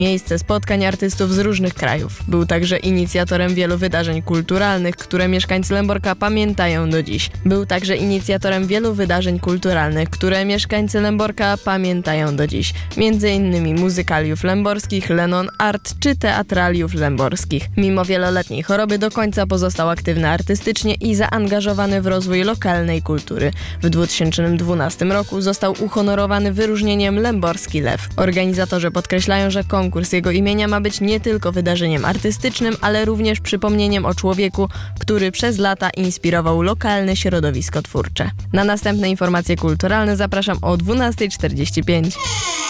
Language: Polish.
miejsce spotkań artystów z różnych krajów. Był także inicjatorem wielu wydarzeń kulturalnych, które mieszkańcy Lęborka pamiętają do dziś. Między innymi muzykaliów lęborskich, Lenon Art czy teatraliów lęborskich. Mimo wieloletniej choroby do końca pozostał aktywny artystycznie i zaangażowany w rozwój lokalnej kultury. W 2012 roku został uhonorowany wyróżnieniem Lęborski Lew. Organizatorzy podkreślają, że konkurs jego imienia ma być nie tylko wydarzeniem artystycznym, ale również przypomnieniem o człowieku, który przez lata inspirował lokalne środowisko twórcze. Na następne informacje kulturalne zapraszam o 12:45.